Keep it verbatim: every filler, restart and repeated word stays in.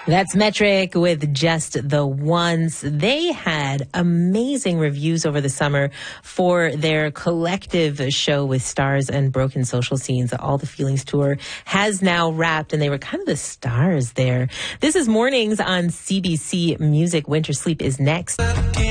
That's Metric with Just the Once. They had amazing reviews over the summer for their collective show with Stars and Broken Social Scenes. The All the Feelings tour has now wrapped, and they were kind of the stars there. This is Mornings on C B C Music. Winter Sleep is next.